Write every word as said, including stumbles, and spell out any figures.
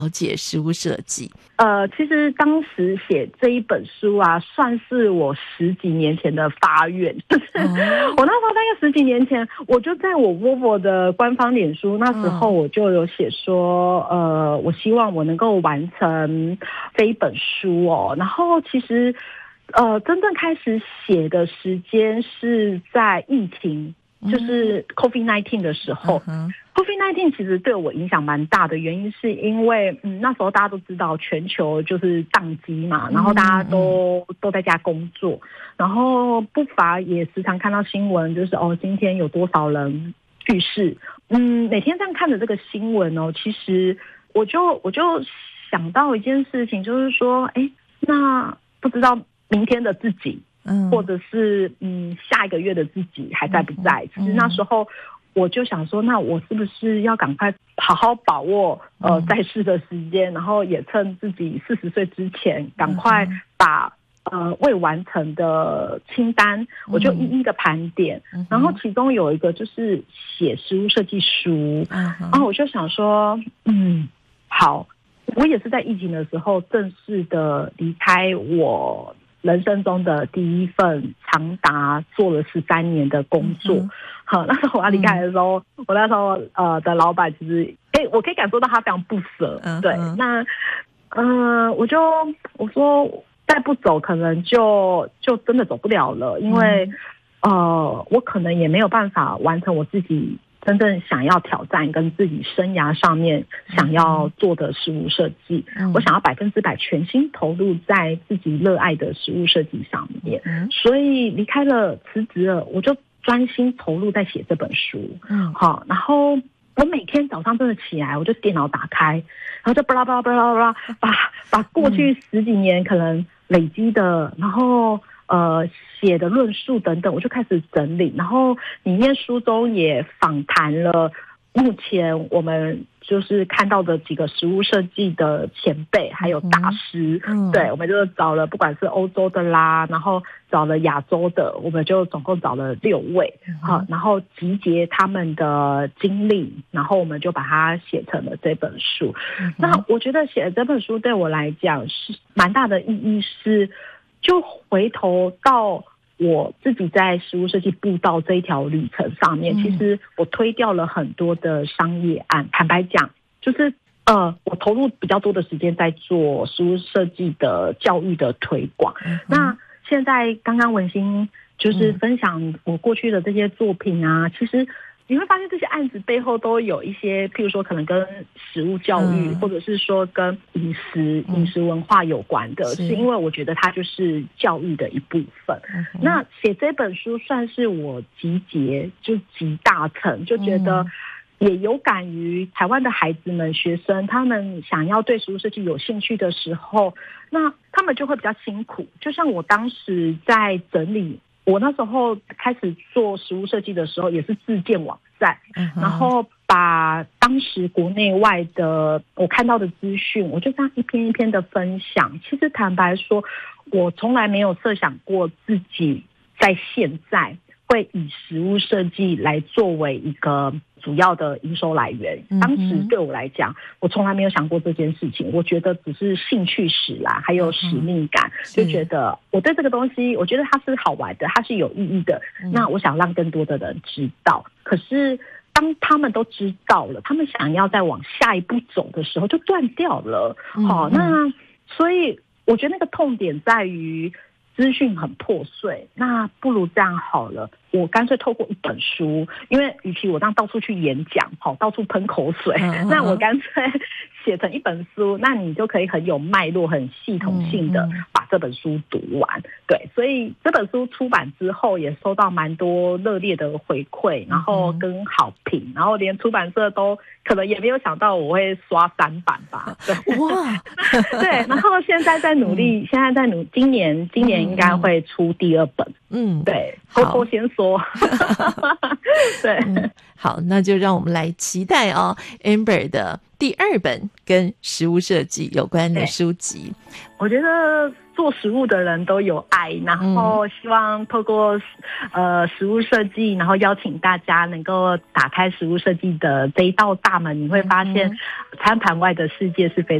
了解食物设计？ 呃，其实当时写这一本书啊，算是我十几年前的发愿。就是我那时候大概十几年前，我就在我 Volvo 的官方脸书，那时候我就有写说，呃，我希望我能够完成这一本书哦。然后其实，呃，真正开始写的时间是在疫情，就是 COVID 十九 的时候。嗯COVID 十九 其实对我影响蛮大的，原因是因为嗯那时候大家都知道全球就是宕机嘛，然后大家都、嗯、都在家工作，然后不乏也时常看到新闻，就是哦今天有多少人去世，嗯每天这样看着这个新闻哦，其实我就我就想到一件事情，就是说哎那不知道明天的自己，嗯或者是嗯下一个月的自己还在不在？其实那时候。我就想说，那我是不是要赶快好好把握呃在世的时间，然后也趁自己四十岁之前，赶快把呃未完成的清单，我就一一的盘点。然后其中有一个就是写食物设计书，然后我就想说，嗯，好，我也是在疫情的时候正式的离开我人生中的第一份长达做了十三年的工作。嗯好，那时候我要离开的时候，嗯、我那时候呃的老板其实，哎，我可以感受到他非常不舍。嗯、对，那嗯、呃，我就我说再不走，可能就就真的走不了了，因为、嗯、呃，我可能也没有办法完成我自己真正想要挑战跟自己生涯上面想要做的食物设计。嗯、我想要百分之百全心投入在自己热爱的食物设计上面，嗯、所以离开了，辞职了，我就。专心投入在写这本书，嗯，好，然后我每天早上真的起来，我就电脑打开，然后就巴拉巴拉巴拉巴拉，把把过去十几年可能累积的，然后呃写的论述等等，我就开始整理，然后里面书中也访谈了目前我们就是看到的几个食物设计的前辈还有大师，嗯、对，我们就找了不管是欧洲的啦，然后找了亚洲的，我们就总共找了六位，好、嗯，然后集结他们的经历，然后我们就把它写成了这本书。嗯、那我觉得写这本书对我来讲是蛮大的意义是，就回头到我自己在食物设计步道这一条旅程上面，其实我推掉了很多的商业案。坦白讲，就是呃，我投入比较多的时间在做食物设计的教育的推广。嗯、那现在刚刚文心就是分享我过去的这些作品啊，嗯、其实你会发现这些案子背后都有一些，譬如说可能跟食物教育，嗯、或者是说跟饮食、饮食文化有关的，是, 是因为我觉得它就是教育的一部分。嗯、那写这本书算是我集结，就集大成，就觉得也有感于台湾的孩子们、学生，他们想要对食物设计有兴趣的时候，那他们就会比较辛苦。就像我当时在整理。我那时候开始做食物设计的时候，也是自建网站，嗯、然后把当时国内外的我看到的资讯，我就这样一篇一篇的分享。其实坦白说，我从来没有设想过自己在现在会以食物设计来作为一个主要的营收来源。当时对我来讲，我从来没有想过这件事情。我觉得只是兴趣使啦，还有使命感，嗯、就觉得我对这个东西，我觉得它是好玩的，它是有意义的。嗯、那我想让更多的人知道。可是当他们都知道了，他们想要再往下一步走的时候，就断掉了。嗯、好，那所以我觉得那个痛点在于资讯很破碎，那不如这样好了，我干脆透过一本书，因为与其我这样到处去演讲，好到处喷口水，嗯、那我干脆写成一本书，那你就可以很有脉络、很系统性的把这本书读完。嗯、对，所以这本书出版之后，也收到蛮多热烈的回馈，然后跟好评，然后连出版社都可能也没有想到我会刷三版吧。对，哇，对，然后现在在努力，嗯、现在在努，今年今年应该会出第二本。嗯，对，偷偷先说。对、 嗯，好，那就让我们来期待哦 Amber 的第二本跟食物设计有关的书籍。 我觉得做食物的人都有爱，然后希望透过呃食物设计，然后邀请大家能够打开食物设计的这一道大门，你会发现餐盘外的世界是非